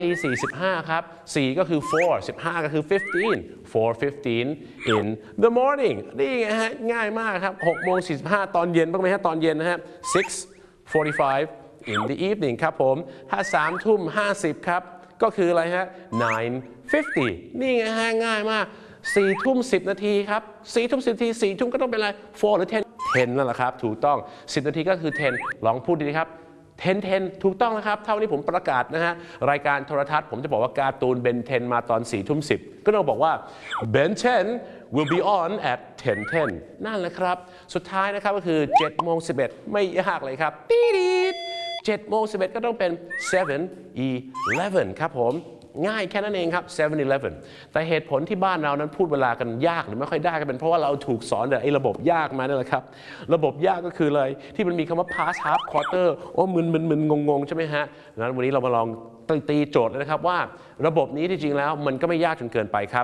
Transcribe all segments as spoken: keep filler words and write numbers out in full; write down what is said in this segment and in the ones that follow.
สี่สิบห้าครับสี่ก็คือ four สิบห้าก็คือ fifteen four fifteen in the morning นี่ไงฮะง่ายมากครับหกโมงสี่สิบห้าตอนเย็นบ้างไหมฮะตอนเย็นนะฮะ six forty-five in the evening ครับผมถ้าสามทุ่มห้าสิบครับก็คืออะไรฮะ nine fifty นี่ไงฮะง่ายมากสี่ทุ่มสิบนาทีครับสี่ทุ่มสิบนาทีสี่ทุ่มก็ต้องเป็นอะไร four หรือ ten ten นั่นแหละครับถูกต้องสิบนาทีก็คือ ten ลองพูดดีครับten ten ถูกต้องนะครับเท่านี้ผมประกาศนะฮะรายการโทรทัศน์ผมจะบอกว่าการ์ตูนเบนเทนมาตอนสี่ทุ่มสิบก็ต้องบอกว่า Ben ten will be on at ten ten นั่นแหละครับสุดท้ายนะครับก็คือเจ็ดโมงสิบเอ็ดไม่ยากเลยครับตีดีดเจ็ดโมงสิบเอ็ดก็ต้องเป็น seven eleven ครับผมง่ายแค่นั้นเองครับ seven eleven แต่เหตุผลที่บ้านเรานั้นพูดเวลากันยากหรือไม่ค่อยได้ก็เป็นเพราะว่าเราถูกสอนแต่ไอ้ระบบยากมานั่นแหละครับระบบยากก็คือเลยที่มันมีคำว่า past half quarter โอ้มึนมึนมึนงงงใช่ไหมฮะงั้นวันนี้เรามาลองตีโจทย์เลยนะครับว่าระบบนี้ที่จริงแล้วมันก็ไม่ยากจนเกินไปครับ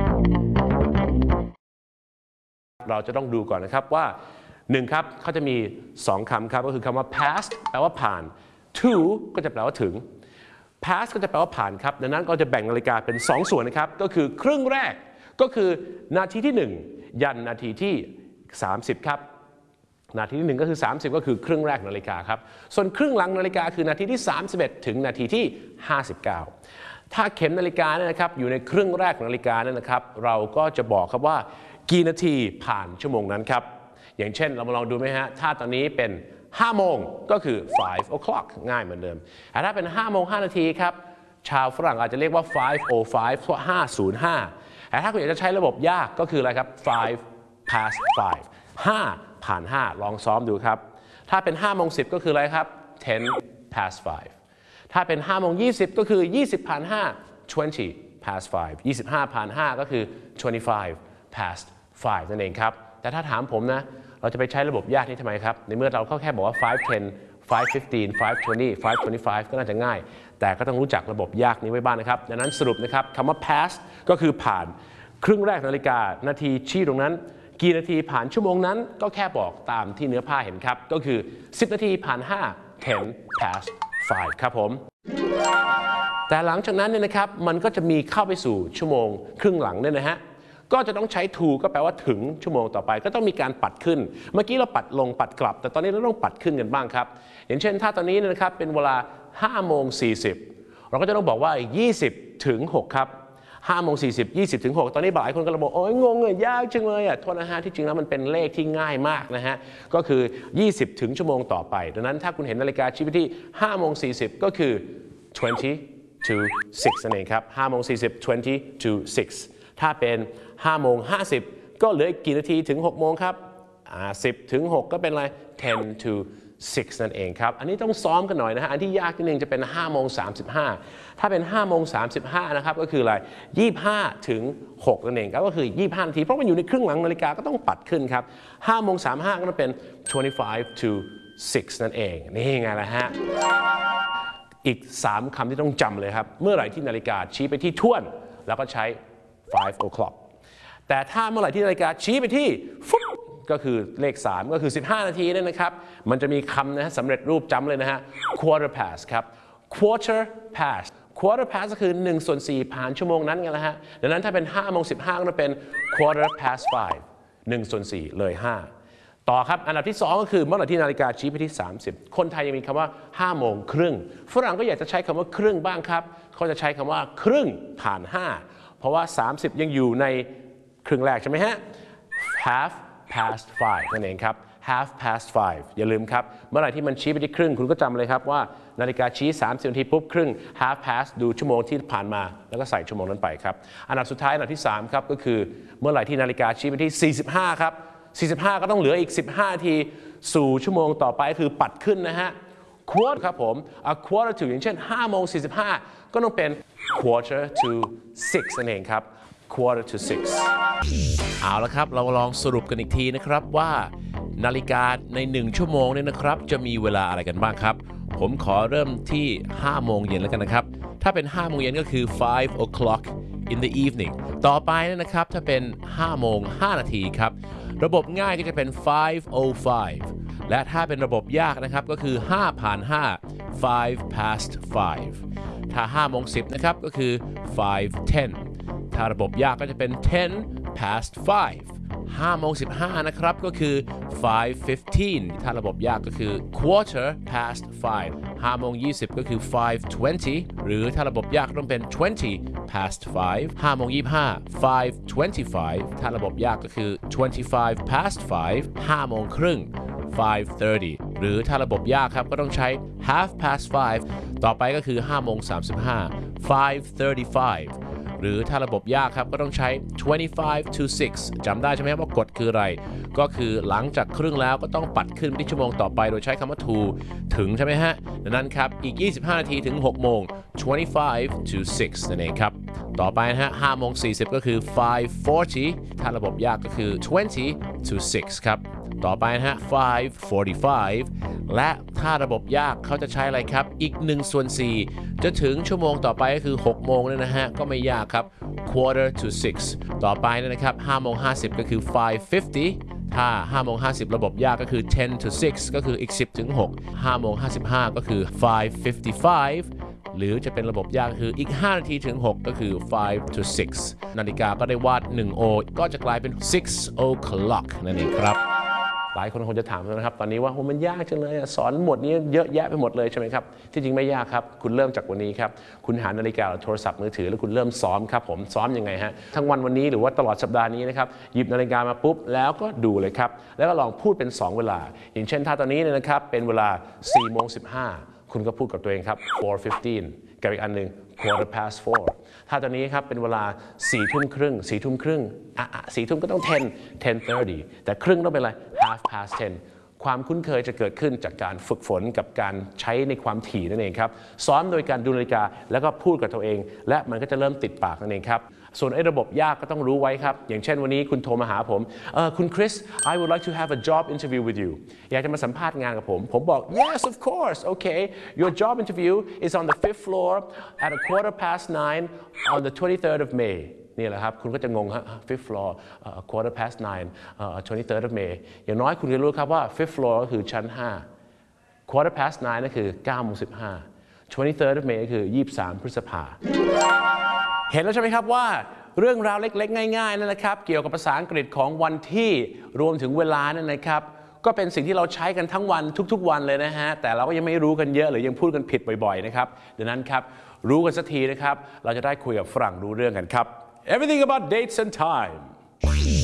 เราจะต้องดูก่อนนะครับว่าหนึ่งครับเขาจะมีสองคำครับก็คือคำว่า past แปลว่าผ่าน to ก็จะแปลว่าถึงpast ก็จะแปลว่าผ่านครับดังนั้นเราจะแบ่งนาฬิกาเป็นสองส่วนนะครับก็คือครึ่งแรกก็คือนาทีที่หนึ่งยันนาทีที่สามสิบครับนาทีที่หนึ่งก็คือสามสิบก็คือครึ่งแรกนาฬิกาครับส่วนครึ่งหลังนาฬิกาคือนาทีที่สามสิบเอ็ดถึงนาทีที่ห้าสิบเก้าถ้าเข็มนาฬิกาเนี่ยนะครับอยู่ในครึ่งแรกนาฬิกาเนี่ยนะครับเราก็จะบอกครับว่ากี่นาทีผ่านชั่วโมงนั้นครับอย่างเช่นเรามาลองดูไหมฮะถ้าตอนนี้เป็นห้าโมงก็คือ five o'clock ง่ายเหมือนเดิมแต่ถ้าเป็นห้าโมงห้านาทีครับชาวฝรั่งอาจจะเรียกว่า five oh five เพราะห้าศูนย์ห้าแต่ถ้าคุณอยากจะใช้ระบบยากก็คืออะไรครับ five past five ห้าผ่านห้าลองซ้อมดูครับถ้าเป็นห้าโมงสิบก็คืออะไรครับ ten past five ถ้าเป็นห้าโมงยี่สิบก็คือยี่สิบผ่านห้า twenty past five ยี่สิบห้าผ่านห้าก็คือ twenty-five past five นั่นเองครับแต่ถ้าถามผมนะเราจะไปใช้ระบบยากนี้ทำไมครับในเมื่อเราก็แค่บอกว่า five ten five fifteen five twenty five twenty-five ก็น่าจะง่ายแต่ก็ต้องรู้จักระบบยากนี้ไว้บ้างนะครับดังนั้นสรุปนะครับคำว่า past ก็คือผ่านครึ่งแรกนาฬิกานาทีชี้ตรงนั้นกี่นาทีผ่านชั่วโมงนั้นก็แค่บอกตามที่เนื้อผ้าเห็นครับก็คือสิบนาทีผ่านห้า ten past five ครับผมแต่หลังจากนั้นเนี่ยนะครับมันก็จะมีเข้าไปสู่ชั่วโมงครึ่งหลังเนี่ยนะฮะก็จะต้องใช้ to ก็แปลว่าถึงชั่วโมงต่อไปก็ต้องมีการปัดขึ้นเมื่อกี้เราปัดลงปัดกลับแต่ตอนนี้เราต้องปัดขึ้นกันบ้างครับอย่างเช่นถ้าตอนนี้นะครับเป็นเวลาห้าโมงสี่สิบเราก็จะต้องบอกว่ายี่สิบถึงหกครับห้าโมงสี่สิบ ยี่สิบถึงหกตอนนี้หลายคนก็บอกโอ้ยงงเลยยากจังเลยอ่ะโทษนะฮะที่จริงแล้วมันเป็นเลขที่ง่ายมากนะฮะก็คือยี่สิบถึงชั่วโมงต่อไปดังนั้นถ้าคุณเห็นนาฬิกาชี้ไปที่ห้าโมงสี่สิบก็คือ twenty to six นั่นเองครับห้าโมงสี่สิบ twenty to sixถ้าเป็นห้าโมงห้าสิบก็เหลืออีกกี่นาทีถึงหกโมงครับสิบถึงหกก็เป็นอะไร ten to six นั่นเองครับอันนี้ต้องซ้อมกันหน่อยนะฮะอันที่ยากนิดนึงจะเป็นห้าโมงสามสิบห้าถ้าเป็นห้าโมงสามสิบห้านะครับก็คืออะไรยี่สิบห้าถึงหกนั่นเองครับก็คือยี่สิบห้านาทีเพราะมันอยู่ในครึ่งหลังนาฬิกาก็ต้องปัดขึ้นครับห้าโมงสามสิบห้าก็ต้องเป็น twenty-five to six นั่นเองนี่ไงล่ะฮะอีกสามคำที่ต้องจำเลยครับเมื่อไหร่ที่นาฬิกาชี้ไปที่ท้วนแล้วก็ใช้ five o'clock แต่ถ้าเมื่อไหร่ที่นาฬิกาชี้ไปที่ฟุ๊บก็คือเลขสามก็คือสิบห้านาทีนั่นนะครับมันจะมีคำนะฮะสำเร็จรูปจำเลยนะฮะ quarter past ครับ quarter past quarter past ก็คือหนึ่งส่วนสี่ผ่านชั่วโมงนั้นไงล่ะฮะดังนั้นถ้าเป็นห้าโมงสิบห้าก็จะเป็น quarter past five หนึ่งส่วนสี่เลยห้าต่อครับอันดับที่สองก็คือเมื่อไหร่ที่นาฬิกาชี้ไปที่สามสิบคนไทยยังมีคำว่าห้าโมงครึ่งฝรั่งก็อยากจะใช้คำว่าครึ่งบ้างครับเขาจะใช้คำว่าครึ่งผ่านห้าเพราะว่าสามสิบยังอยู่ในครึ่งแรกใช่ไหมฮะ half past five นั่นเองครับ half past five อย่าลืมครับเมื่อไหร่ที่มันชี้ไปที่ครึ่งคุณก็จำเลยครับว่านาฬิกาชี้สามสิบนาทีปุ๊บครึ่ง half past ดูชั่วโมงที่ผ่านมาแล้วก็ใส่ชั่วโมงนั้นไปครับอันดับสุดท้ายอันดับที่สามครับก็คือเมื่อไหร่ที่นาฬิกาชี้ไปที่สี่สิบห้าครับสี่สิบห้าก็ต้องเหลืออีกสิบห้านาทีสู่ชั่วโมงต่อไปคือปัดขึ้นนะฮะ quarter ครับผม a quarter to อย่างเช่นห้าโมงสี่สิบห้าก็ต้องเป็น quarter to six นั่นเองครับ quarter to six เอาละครับเราลองสรุปกันอีกทีนะครับว่านาฬิกาในหนึ่งชั่วโมงเนี่ยนะครับจะมีเวลาอะไรกันบ้างครับผมขอเริ่มที่ห้าโมงเย็นแล้วกันนะครับถ้าเป็นห้าโมงเย็นก็คือ five o'clock in the evening ต่อไปนะครับถ้าเป็นห้าโมงห้านาทีครับระบบง่ายก็จะเป็น five oh five และถ้าเป็นระบบยากนะครับก็คือห้าผ่านห้า five past five ถ้าห้าโมงสิบนะครับก็คือ five ten ถ้าระบบยากก็จะเป็น ten past five ห้าโมงสิบห้านะครับก็คือ five fifteen ถ้าระบบยากก็คือ quarter past five ห้าโมงยี่สิบก็คือ five twenty หรือถ้าระบบยากต้องเป็น twenty past five ห้าโมงยี่สิบห้า five twenty-five ถ้าระบบยากก็คือ twenty-five past five ห้าโมงครึ่ง five thirty หรือถ้าระบบยากครับก็ต้องใช้ half past five ต่อไปก็คือห้าโมงสามสิบห้า five thirty-five หรือถ้าระบบยากครับก็ต้องใช้ twenty-five to six จำได้ใช่ไหมว่ากฎคืออะไรก็คือหลังจากครึ่งแล้วก็ต้องปัดขึ้นไปที่ชั่วโมงต่อไปโดยใช้คำว่า to ถึงใช่ไหมฮะดังนั้นครับอีกยี่สิบห้านาทีถึงหกโมง twenty-five to six นั่นเองครับต่อไปนะฮะห้าโมงสี่สิบก็คือ five forty ถ้าระบบยากก็คือ twenty to six ครับต่อไปนะฮะ five forty-five และถ้าระบบยากเขาจะใช้อะไรครับอีกหนึ่งส่วนสี่จะถึงชั่วโมงต่อไปก็คือหกโมงเนี่ยนะฮะก็ไม่ยากครับ quarter to six ต่อไปนะครับห้าโมงห้าสิบก็คือ five fifty ถ้าห้าโมงห้าสิบระบบยากก็คือ ten to six ก็คืออีกสิบถึงหก ห้าโมงห้าสิบห้าก็คือ five fifty-five หรือจะเป็นระบบยากคืออีกห้านาทีถึงหกก็คือ five to six นาฬิกาก็ได้วาดหนึ่ง โอ ก็จะกลายเป็น six o'clock นั่นเองครับหลายคนคงจะถามนะครับตอนนี้ว่ามันยากจังเลยสอนหมดนี้เยอะแยะไปหมดเลยใช่ไหมครับที่จริงไม่ยากครับคุณเริ่มจากวันนี้ครับคุณหานาฬิกาหรือโทรศัพท์มือถือแล้วคุณเริ่มซ้อมครับผมซ้อมยังไงฮะทั้งวันวันนี้หรือว่าตลอดสัปดาห์นี้นะครับหยิบนาฬิกามาปุ๊บแล้วก็ดูเลยครับแล้วก็ลองพูดเป็นสองเวลาอย่างเช่นถ้าตอนนี้เนี่ยนะครับเป็นเวลาสี่โมงสิบห้าคุณก็พูดกับตัวเองครับ four fifteen กับอีกอันหนึ่ง quarter past four ถ้าตอนนี้ครับเป็นเวลาสี่ทุ่มครึ่งสี่ทุ่มครึ่งอ่ะสี่ทุ่มก็ต้อง ten ten thirty แต่ครึ่งต้องเป็นอะไร half past ten ความคุ้นเคยจะเกิดขึ้นจากการฝึกฝนกับการใช้ในความถี่นั่นเองครับซ้อมโดยการดูนาฬิกาแล้วก็พูดกับตัวเองและมันก็จะเริ่มติดปากนั่นเองครับส่วนไอ้ระบบยากก็ต้องรู้ไว้ครับอย่างเช่นวันนี้คุณโทรมาหาผมเออคุณคริส I would like to have a job interview with you อยากจะมาสัมภาษณ์งานกับผมผมบอก yes of course okay your job interview is on the fifth floor at a quarter past nine on the twenty-third of May นี่แหละครับคุณก็จะงงฮะ fifth floor uh, quarter past nine uh, twenty-third of May อย่างน้อยคุณจะรู้ครับว่า fifth floor ก็คือชั้นห้า quarter past nine นั่นคือเก้าโมงสิบห้า twenty-third of May ก็คือยี่สิบสามพฤษภาเห็นแล้วใช่ไหมครับว่าเรื่องราวเล็กๆง่ายๆนั่นนะครับเกี่ยวกับภาษาอังกฤษของวันที่รวมถึงเวลานั่นนะครับก็เป็นสิ่งที่เราใช้กันทั้งวันทุกๆวันเลยนะฮะแต่เราก็ยังไม่รู้กันเยอะหรือยังพูดกันผิดบ่อยๆนะครับดังนั้นครับรู้กันสักทีนะครับเราจะได้คุยกับฝรั่งรู้เรื่องกันครับ Everything about dates and time